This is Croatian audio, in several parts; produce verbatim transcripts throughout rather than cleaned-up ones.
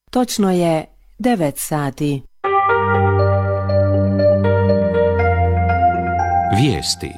Točno je devet sati. Vijesti.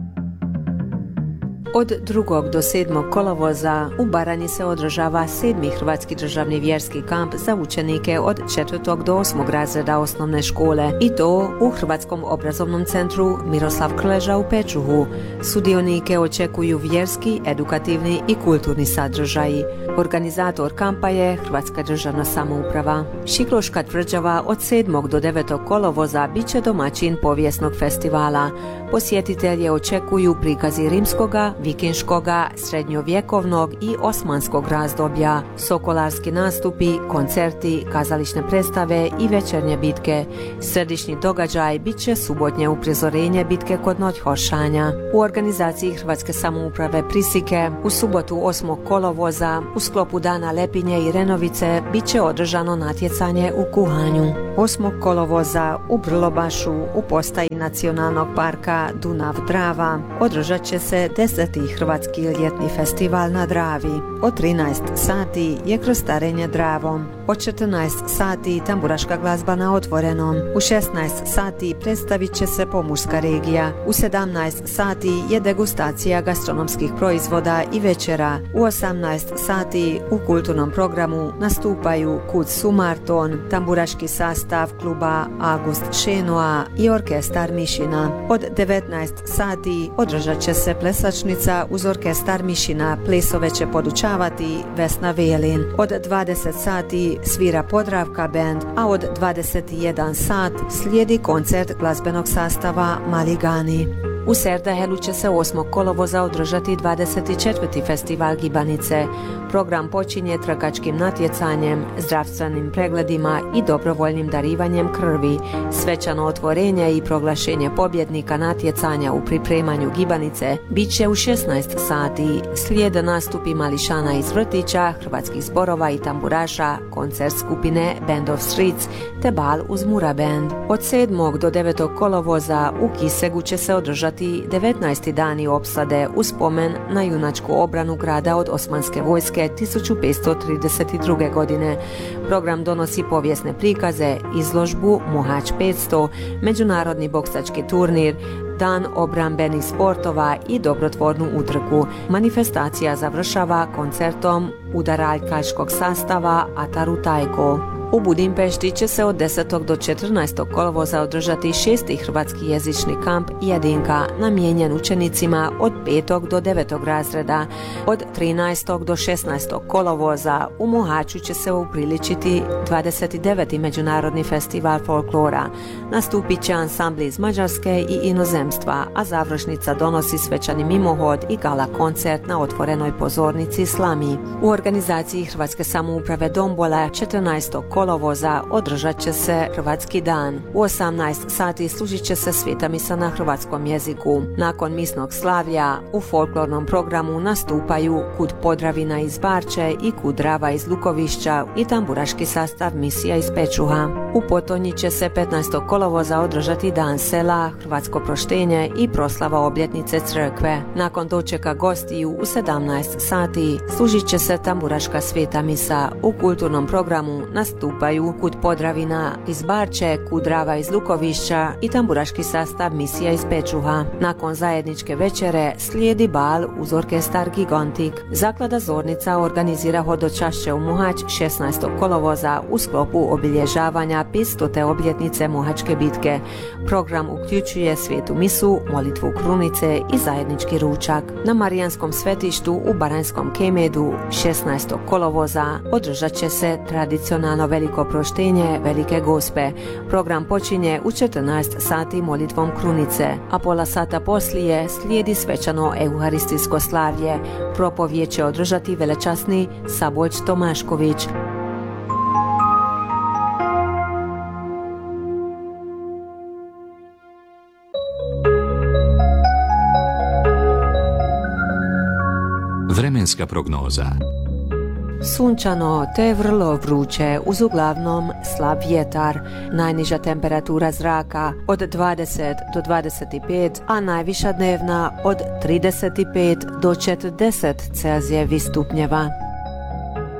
Od drugog do sedmog kolovoza u Baranji se održava sedmi hrvatski državni vjerski kamp za učenike od četvrtog do osmog razreda osnovne škole, i to u Hrvatskom obrazovnom centru Miroslav Krleža u Pečuhu. Sudionike očekuju vjerski, edukativni i kulturni sadržaji. Organizator kampa je Hrvatska državna samouprava. Šikloška tvrđava od sedmog do devetog kolovoza bit će domaćin povijesnog festivala. Posjetitelje očekuju prikazi rimskoga, vikinškoga, srednjovjekovnog i osmanskog razdoblja, sokolarski nastupi, koncerti, kazališne predstave i večernje bitke. Središnji događaj bit će subotnje uprizorenje bitke kod Noćhoršanja. U organizaciji Hrvatske samouprave Prisike u subotu osmog kolovoza u sklopu Dana Lepinje i Renovice bit će održano natjecanje u kuhanju. osmog kolovoza u Brlobašu u postaji Nacionalnog parka Dunav-Drava održat će se deseti Hrvatski ljetni festival na Dravi. Od trinaest sati je krostarenje Dravom. Od četrnaest sati tamburaška glazba na otvorenom. U šesnaest sati predstavit će se pomorska regija. U sedamnaest sati je degustacija gastronomskih proizvoda i večera. U osamnaest sati u kulturnom programu nastupaju Kud Sumarton, tamburaški sastav kluba August Šenoa i orkestar Mišina. Od devetnaest sati održat će se plesačnica uz orkestar Mišina. Plesove će podučavati Vesna Velin. Od dvadeset sati svira Podravka band, a od dvadeset jedan sat slijedi koncert glazbenog sastava Maligani. U Serdahelu će se osmog kolovoza održati dvadeset četvrti festival gibanice. Program počinje trkačkim natjecanjem, zdravstvenim pregledima i dobrovoljnim darivanjem krvi. Svečano otvorenje i proglašenje pobjednika natjecanja u pripremanju gibanice bit će u šesnaest sati. Slijede nastupi mališana iz vrtića, hrvatskih zborova i tamburaša, koncert skupine Band of Streets te bal uz Mura Band. Od sedmog do devetog kolovoza u Kisegu će se održati devetnaesti dani opsade u spomen na junačku obranu grada od osmanske vojske tisuću petsto trideset druge. godine. Program donosi povijesne prikaze, izložbu Mohač petsto, međunarodni boksački turnir, dan obrambenih sportova i dobrotvornu utrku. Manifestacija završava koncertom udaraljkaškog sastava Ataru Tajko. U Budimpešti će se od desetog do četrnaestog kolovoza održati šesti hrvatski jezični kamp Jedinka namijenjen učenicima od petog do devetog razreda. Od trinaestog do šesnaestog kolovoza u Mohaču će se upriličiti dvadeset deveti Međunarodni festival folklora. Nastupit će ansambli iz Mađarske i inozemstva, a završnica donosi svečani mimohod i gala koncert na otvorenoj pozornici Slami. U organizaciji Hrvatske samouprave Dombola četrnaestog kolovoza održat će se Hrvatski dan. U osamnaest sati služit će se sveta misa na hrvatskom jeziku. Nakon misnog slavlja u folklornom programu nastupaju Kud Podravina iz Barče i Kud Drava iz Lukovišća i tamburaški sastav Misija iz Pečuha. U Potonji će se petnaestog kolovoza održati Dan sela, hrvatsko proštenje i proslava obljetnice crkve. Nakon dočeka gostiju u sedamnaest sati služit će se tamburaška sveta misa. U kulturnom programu nastupaju Kud Podravina iz Barče, Kud Drava iz Lukovišća i tamburaški sastav Misija iz Pečuha. Nakon zajedničke večere slijedi bal uz orkestar Gigantik. Zaklada Zornica organizira hodočašće u Mohač šesnaestog kolovoza u sklopu obilježavanja petstote obljetnice Mohačke bitke. Program uključuje svetu misu, molitvu krunice i zajednički ručak. Na Marijanskom svetištu u Baranjskom Kemedu šesnaestog kolovoza održat će se tradicionalno veliko proštenje Velike Gospe. Program počinje u četrnaest sati molitvom krunice, a pola sata poslije slijedi svečano euharistijsko slavlje. Propovjed će održati velečasni Sabojć Tomašković. Vremenska prognoza. Sunčano te vrlo vruće uz uglavnom slab vjetar. Najniža temperatura zraka od dvadeset do dvadeset pet, a najviša dnevna od trideset pet do četrdeset Celzijevih stupnjeva.